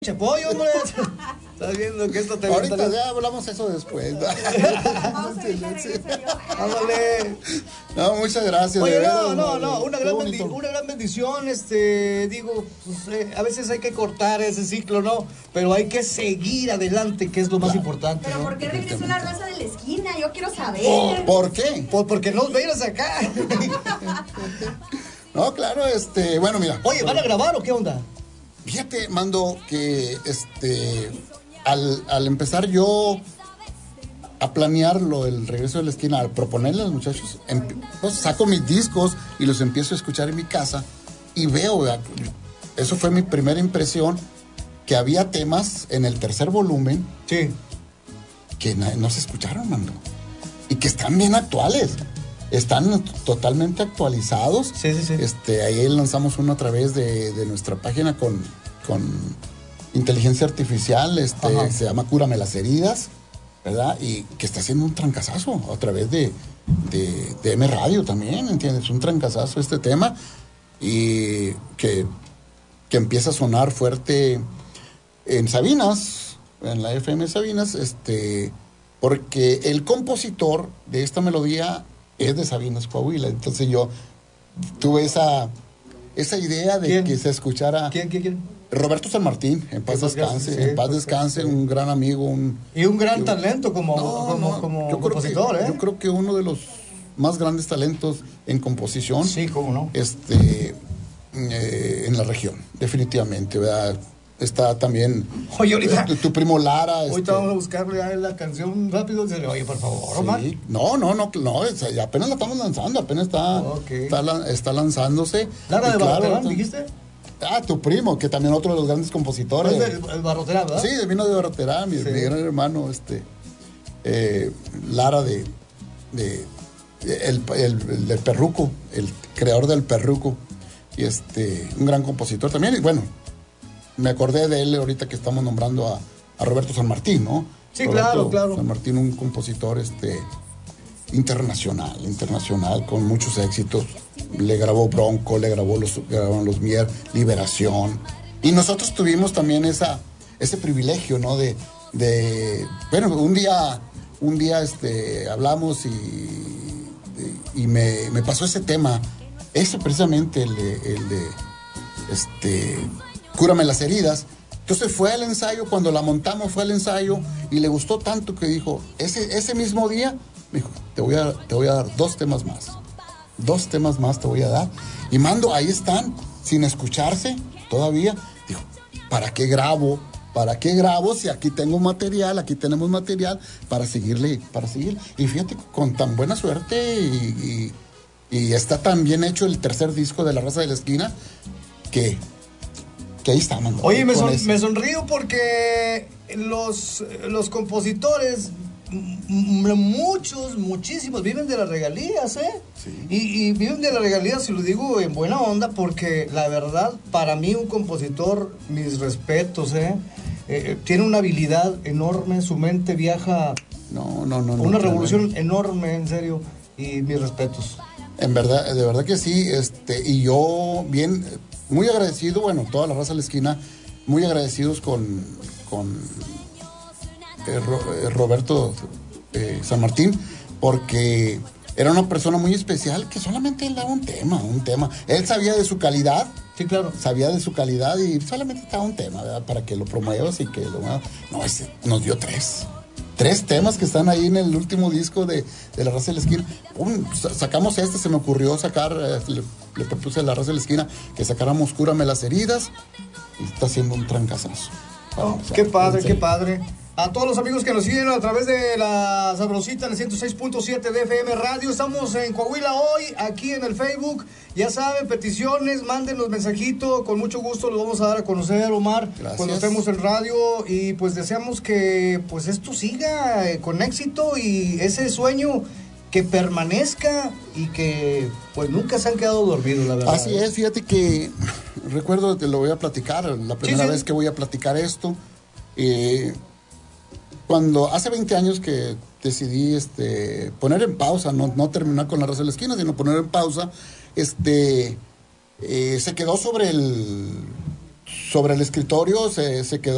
Pollo, hombre. Estás viendo que esto te va a Ahorita ya hablamos eso después. Ándale. No, muchas gracias. Oye, de veras, no, una gran bendición, digo, pues, a veces hay que cortar ese ciclo, ¿no? Pero hay que seguir adelante, que es lo más importante, Pero ¿no? ¿por qué regresó la raza de la esquina? Yo quiero saber. ¿Por qué? Porque no vienes acá. No, claro, bueno, mira. Oye, ¿van a grabar o qué onda? Fíjate, Mando, que al empezar yo a planearlo, el regreso de la esquina, al proponerle a los muchachos, pues saco mis discos y los empiezo a escuchar en mi casa y veo, eso fue mi primera impresión, que había temas en el tercer volumen Sí. que no se escucharon, Mando, y que están bien actuales. Están totalmente actualizados. Sí. Ahí lanzamos uno a través de nuestra página con inteligencia artificial. Se llama Cúrame las heridas, ¿verdad? Y que está haciendo un trancazazo a través de M Radio también, ¿entiendes? Un trancazazo este tema. Y que empieza a sonar fuerte en Sabinas, en la FM Sabinas, porque el compositor de esta melodía es de Sabinas, Coahuila. Entonces yo tuve esa idea de ¿Quién? que se escuchara. ¿Quién? Roberto San Martín, en paz descanse, sí, en paz descanse, un gran amigo, y un gran talento como compositor, yo creo que uno de los más grandes talentos en composición. Sí, cómo no. En la región, definitivamente, ¿verdad? Está también Oye, ahorita tu primo Lara. Ahorita vamos a buscarle ya la canción rápido. Oye, por favor, Omar. Sí. No, apenas la estamos lanzando, apenas está lanzándose. ¿Lara de Barroterán, dijiste? Tu primo, que también otro de los grandes compositores. El Barroterán, ¿verdad? Sí, vino de Barroterán, mi gran hermano, Lara del Perruco, el creador del Perruco, y un gran compositor también. Y bueno, me acordé de él ahorita que estamos nombrando a Roberto San Martín, ¿no? Sí, Roberto claro. San Martín, un compositor internacional, con muchos éxitos. Le grabó Bronco, grabaron los Mier, Liberación. Y nosotros tuvimos también ese privilegio, ¿no? Bueno, un día hablamos y me pasó ese tema. Ese precisamente, el de Cúrame las heridas. Entonces fue al ensayo, cuando la montamos fue al ensayo y le gustó tanto que dijo, ese mismo día, me dijo, te voy a dar 2 temas más. 2 temas más te voy a dar. Y Mando, ahí están, sin escucharse todavía. Dijo, ¿para qué grabo? Si aquí tenemos material para seguirle. Y fíjate, con tan buena suerte y está tan bien hecho el tercer disco de La Raza de la Esquina que ahí está, Mando. Oye, me sonrío porque los compositores, muchísimos, viven de las regalías, ¿eh? Sí. Y viven de las regalías, y lo digo en buena onda, porque la verdad, para mí un compositor, mis respetos, tiene una habilidad enorme, su mente viaja una revolución enorme, en serio, y mis respetos. En verdad, de verdad que sí, y yo muy agradecido, bueno, toda la Raza de la Esquina, muy agradecidos con Roberto San Martín, porque era una persona muy especial que solamente él daba un tema. Él sabía de su calidad. Sí, claro. Sabía de su calidad y solamente estaba un tema, ¿verdad? Para que lo promuevas y que nos dio 3 temas que están ahí en el último disco de La Raza de la Esquina. Sacamos se me ocurrió sacar, le propuse a La Raza de la Esquina que sacáramos Cúrame las heridas, y está haciendo un trancazazo. Qué padre. A todos los amigos que nos siguen a través de la Sabrosita en el 106.7 de FM Radio. Estamos en Coahuila hoy, aquí en el Facebook. Ya saben, peticiones, mándenos mensajito. Con mucho gusto los vamos a dar a conocer, Omar. Gracias. Cuando estemos en radio. Y pues deseamos que pues esto siga con éxito y ese sueño que permanezca y que pues nunca se han quedado dormidos, la verdad. Así es, fíjate que recuerdo, te lo voy a platicar, la primera vez que voy a platicar esto. Cuando hace 20 años que decidí poner en pausa, no terminar con La Raza de la Esquina, sino poner en pausa, se quedó sobre el escritorio, se quedó